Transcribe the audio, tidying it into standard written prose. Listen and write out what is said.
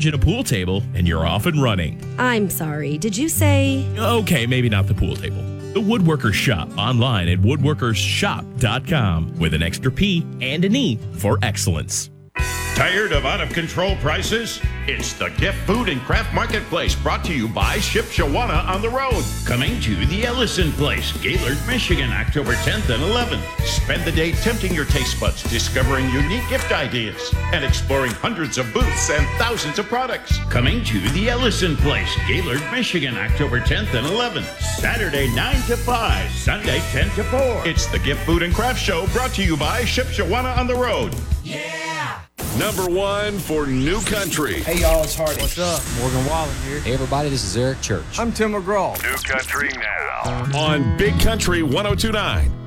fridge and a pool table, and you're off and running. I'm sorry, did you say? Okay, maybe not the pool table. The Woodworkers Shop, online at woodworkershop.com, with an extra P and an E for excellence. Tired of out-of-control prices? It's the Gift Food and Craft Marketplace, brought to you by Shipshawana on the Road. Coming to the Ellison Place, Gaylord, Michigan, October 10th and 11th. Spend the day tempting your taste buds, discovering unique gift ideas, and exploring hundreds of booths and thousands of products. Coming to the Ellison Place, Gaylord, Michigan, October 10th and 11th. Saturday 9 to 5, Sunday 10 to 4. It's the Gift Food and Craft Show, brought to you by Shipshawana on the Road. Number one for New Country. Hey, y'all, it's Hardy. What's up? Morgan Wallen here. Hey, everybody, this is Eric Church. I'm Tim McGraw. New Country now. On Big Country 102.9